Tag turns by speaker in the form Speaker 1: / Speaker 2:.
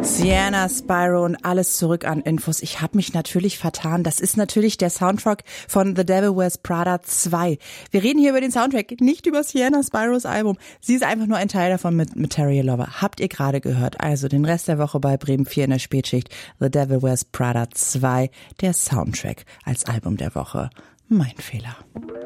Speaker 1: Sienna Spyro und alles zurück an Infos. Ich habe mich natürlich vertan. Das ist natürlich der Soundtrack von The Devil Wears Prada 2. Wir reden hier über den Soundtrack, nicht über Sienna Spyros Album. Sie ist einfach nur ein Teil davon mit Materia Lover. Habt ihr gerade gehört? Also den Rest der Woche bei Bremen 4 in der Spätschicht. The Devil Wears Prada 2, der Soundtrack als Album der Woche. Mein Fehler.